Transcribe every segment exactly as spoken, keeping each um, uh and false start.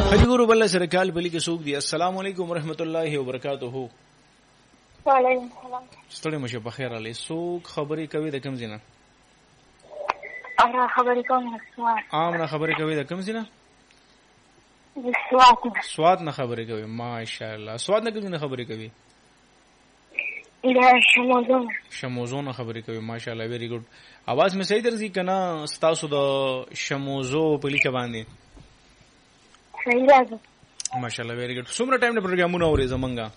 خدي ګورو بل سره کال بلی کې سوق دی. السلام علیکم ورحمت الله وبرکاته. وعلیکم السلام. ستړي مشه په خیر علي. سوق خبرې کوي د کوم ځینه؟ انا خبرې کوم سواد. عام نه خبرې کوي د کوم ځینه؟ سواد. سواد نه خبرې کوي. ماشاءالله. سواد نه کوم خبرې کوي؟ الى شموزون. شموزون خبرې کوي. ماشاءالله ویری ګډ. आवाज مې صحیح درځي کنه؟ ستاسو د شموزو په لیکه باندې صحیح راځي. ماشاءالله ویری ګډ. څومره ټایم نه پروګرامونه اوري زمونږه؟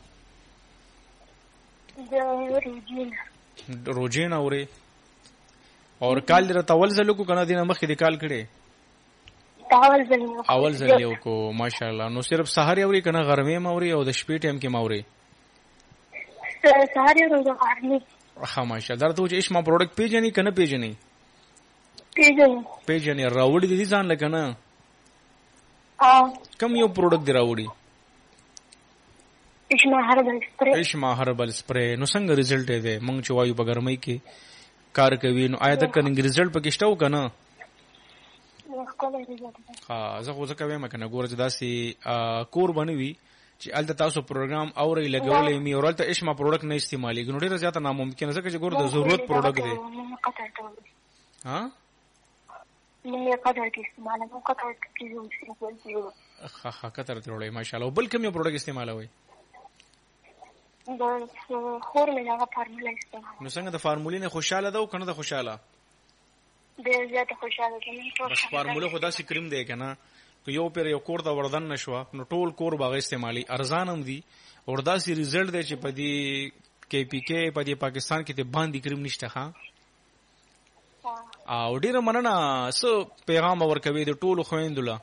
د روجین روجین اوري. اور کال در تاول زلو کو کنه دینه مخې د کال کړي؟ تاول زلو. اول زلو کو. ماشاءالله. نو صرف سحر اوري کنه غرمه موري او د شپې ټایم کې موري؟ سحر اوري د غرمه. ها ماشاءالله. درته چې ايش ما پروډکټ پیژنې کنه پیژنې؟ پیژنې. پیژنې. راوړي دي ځان لکنه؟ ا کم یو پروډکټ دی راوړي؟ اشما هربل سپری. اشما هربل سپری. نو څنګه رزلټ دی؟ مونږ چې وایو په ګرمۍ کې کار کوي نو آیا د کنه رزلټ پکې شته کنه؟ ها زه خو ځکه وایم کنه ګوره چې داسې کور بنوي چې الته تاسو پروګرام اوري لګولې می اورلته اشما پروډکټ نه استعمالي ګنو ډیره زیاته ناممکن ځکه چې ګوره د ضرورت پروډکټ دی. ها نه قدر کې استعمال نه قدر کې یو څه ها ها قطر ته وړي. ماشاءالله. بل کوم یو پروډکټ استعمالوي؟ د خور مې هغه فارموله استعمال. نو څنګه د فارمولې نه خوشاله ده او کنه د خوشاله؟ ډېر زیات خوشاله ده. بس فارموله خدا سي کریم دی کنه. که یو پر یو کور دا وردن نشو نو ټول کور باغ استعمالي ارزان هم دي او دا سي رزلټ دی چې په دې کې پی کې په دې پاکستان کې ته باندې کریم نشته. ها او ډیره مننه. سو پیغام ورکوي د ټولو خويندولا.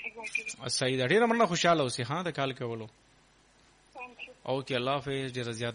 صحیح ده. ډیره مننه. خوشاله اوسې. ها د کال کولو. اوکې الله حافظ. ډیره زیاته